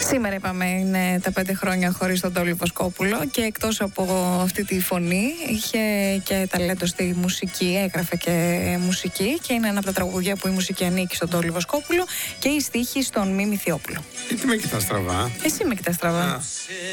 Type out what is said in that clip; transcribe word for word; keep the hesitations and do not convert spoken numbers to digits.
Σήμερα είπαμε είναι τα πέντε χρόνια χωρίς τον Τόλι Βοσκόπουλο και εκτός από αυτή τη φωνή είχε και ταλέντο στη μουσική, έγραφε και μουσική και είναι ένα από τα τραγουδιά που η μουσική ανήκει στον Τόλι Βοσκόπουλο και η στίχη στον Μίμη Θειόπουλο. Γιατί με κοιτάς στραβά? Εσύ με κοιτάς στραβά.